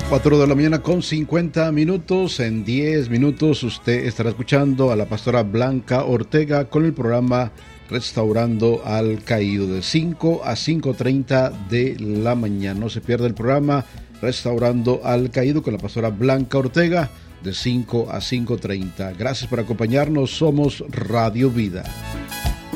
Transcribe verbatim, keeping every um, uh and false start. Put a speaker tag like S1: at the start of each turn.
S1: cuatro de la mañana con cincuenta minutos. En diez minutos usted estará escuchando a la pastora Blanca Ortega con el programa Restaurando al Caído de cinco a cinco treinta de la mañana. No se pierda el programa Restaurando al Caído con la pastora Blanca Ortega de cinco a cinco treinta. Gracias por acompañarnos. Somos Radio Vida.